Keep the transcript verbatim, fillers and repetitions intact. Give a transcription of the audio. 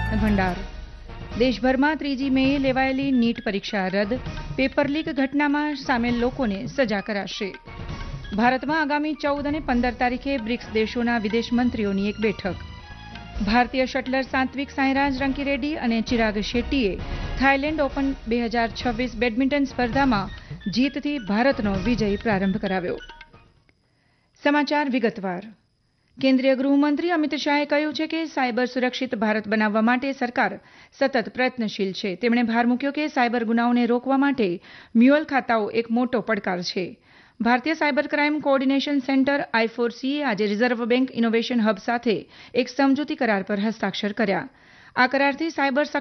ભંડાર. દેશભરમાં ત્રીજી મેએ લેવાયેલી નીટ પરીક્ષા રદ. પેપર લીક ઘટનામાં સામેલ લોકોને સજા કરાશે. ભારતમાં આગામી ચૌદ અને પંદર તારીખે બ્રિક્સ દેશોના વિદેશ મંત્રીઓની એક બેઠક. ભારતીય શટલર સાત્વિક સાંઈરાજ રંકીરેડ્ડી અને ચિરાગ શેટ્ટીએ થાઇલેન્ડ ઓપન બે હજાર છવ્વીસ બેડમિન્ટન સ્પર્ધામાં જીતથી ભારતનો વિજય પ્રારંભ કરાવ્યો. સમાચાર વિગતવાર. કેન્દ્રીય ગૃહમંત્રી અમિત શાહે કહ્યું છે કે સાયબર સુરક્ષિત ભારત બનાવવા માટે સરકાર સતત પ્રયત્નશીલ છે. તેમણે ભાર મૂક્યો કે સાયબર ગુનાઓને રોકવા માટે મ્યુઅલ ખાતાઓ એક મોટો પડકાર છે. ભારતીય સાયબર ક્રાઇમ કોઓર્ડિનેશન સેન્ટર આઈફોરસીએ આજે રિઝર્વ બેંક ઇનોવેશન હબ સાથે એક સમજૂતી કરાર પર હસ્તાક્ષર કર્યા. આ કરારથી સાયબર